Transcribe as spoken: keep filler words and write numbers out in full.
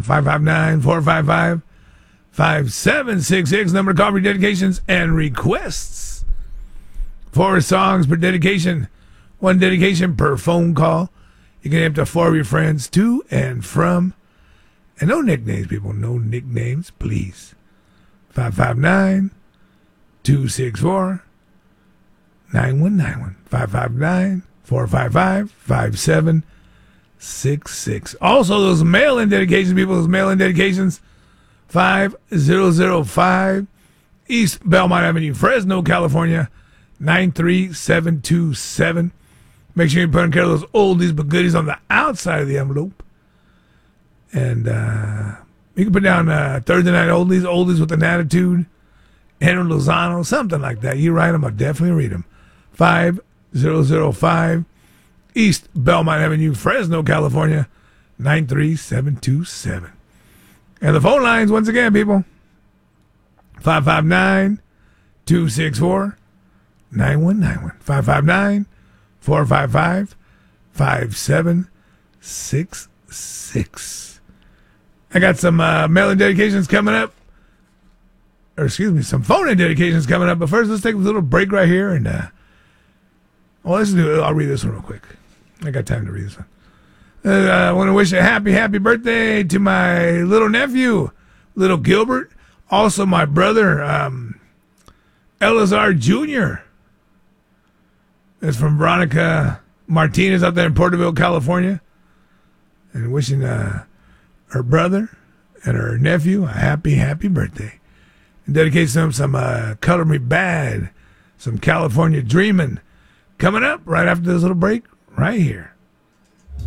five five nine, four five five, five seven six six. Number to call for dedications and requests. Four songs per dedication. One dedication per phone call. You can have up to four of your friends to and from. And no nicknames, people. No nicknames, please. five five nine, two six four, nine one nine one. five five nine, four five five, five seven six six. Also, those mail-in dedications, people, those mail-in dedications, five thousand five East Belmont Avenue, Fresno, California, nine three seven two seven. Make sure you put in care of those oldies but goodies on the outside of the envelope. And uh, you can put down uh, Thursday Night Oldies, Oldies with an Attitude, Henry Lozano, something like that. You write them, I'll definitely read them. five thousand five East Belmont Avenue, Fresno, California, nine three seven two seven. And the phone lines, once again, people, five five nine, two six four, nine one nine one. five five nine, four five five, five seven six six. I got some uh, mail-in dedications coming up. Or excuse me, some phone-in dedications coming up. But first, let's take a little break right here. And, uh, well, let's do it. I'll read this one real quick. I got time to read this one. Uh, I want to wish a happy, happy birthday to my little nephew, little Gilbert. Also, my brother, um, Elazar Junior It's from Veronica Martinez out there in Porterville, California. And wishing uh, her brother and her nephew a happy, happy birthday. And dedicate them some uh, Color Me Bad, some California Dreamin'. Coming up right after this little break, right here.